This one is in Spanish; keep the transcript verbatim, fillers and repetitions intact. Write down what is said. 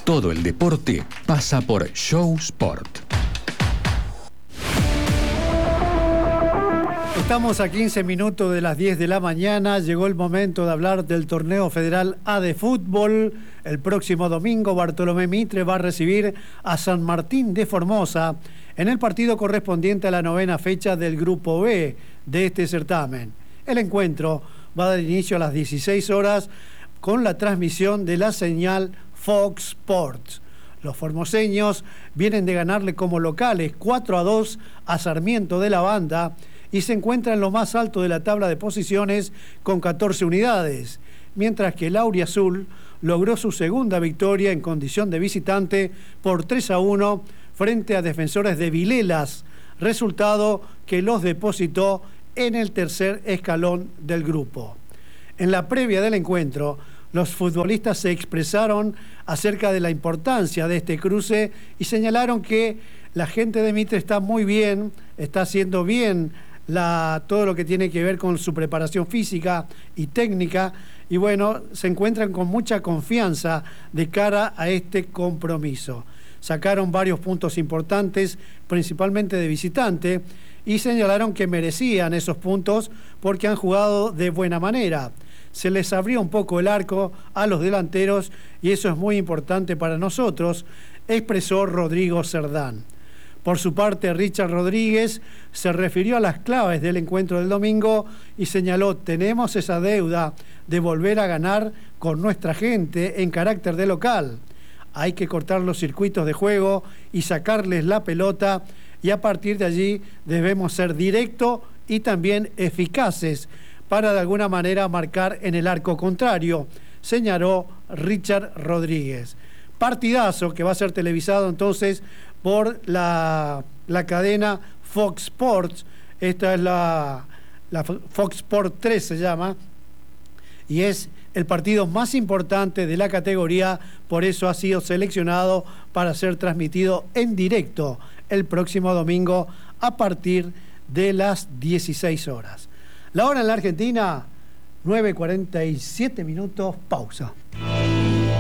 Todo el deporte pasa por Show Sport. Estamos a quince minutos de las diez de la mañana. Llegó el momento de hablar del torneo federal A de fútbol. El próximo domingo Bartolomé Mitre va a recibir a San Martín de Formosa en el partido correspondiente a la novena fecha del Grupo B de este certamen. El encuentro va a dar inicio a las dieciséis horas con la transmisión de la señal Fox Sports. Los formoseños vienen de ganarle como locales cuatro a dos a Sarmiento de la Banda y se encuentra en lo más alto de la tabla de posiciones con catorce unidades, mientras que el Auriazul logró su segunda victoria en condición de visitante por tres a uno frente a Defensores de Vilelas, resultado que los depositó en el tercer escalón del grupo. En la previa del encuentro, los futbolistas se expresaron acerca de la importancia de este cruce y señalaron que la gente de Mitre está muy bien, está haciendo bien la, todo lo que tiene que ver con su preparación física y técnica, y bueno, se encuentran con mucha confianza de cara a este compromiso. Sacaron varios puntos importantes, principalmente de visitante, y señalaron que merecían esos puntos porque han jugado de buena manera. Se les abrió un poco el arco a los delanteros y eso es muy importante para nosotros, expresó Rodrigo Cerdán. Por su parte, Richard Rodríguez se refirió a las claves del encuentro del domingo y señaló: tenemos esa deuda de volver a ganar con nuestra gente en carácter de local. Hay que cortar los circuitos de juego y sacarles la pelota, y a partir de allí debemos ser directos y también eficaces para de alguna manera marcar en el arco contrario, señaló Richard Rodríguez. Partidazo que va a ser televisado entonces por la, la cadena Fox Sports. Esta es la, la Fox Sports tres se llama, y es el partido más importante de la categoría, por eso ha sido seleccionado para ser transmitido en directo el próximo domingo a partir de las dieciséis horas. La hora en la Argentina, nueve cuarenta y siete minutos, pausa.